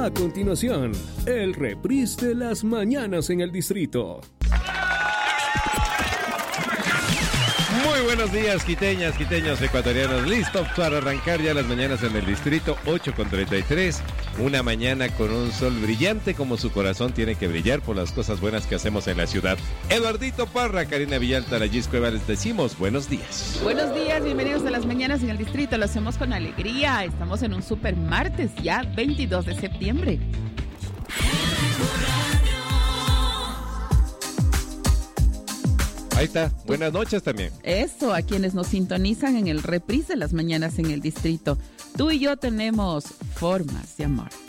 A continuación, el reprise de las mañanas en el distrito. Muy buenos días, quiteñas, quiteños, ecuatorianos. Listos para arrancar ya las mañanas en el distrito, 8:33. Una mañana con un sol brillante como su corazón tiene que brillar por las cosas buenas que hacemos en la ciudad. Eduardito Parra, Karina Villalta, Layis Cueva, les decimos buenos días. Buenos días, bienvenidos a las mañanas en el distrito. Lo hacemos con alegría. Estamos en un super martes, ya 22 de septiembre. Ahí está, buenas noches también. Eso, a quienes nos sintonizan en el reprise de las mañanas en el distrito. Tú y yo tenemos formas de amor.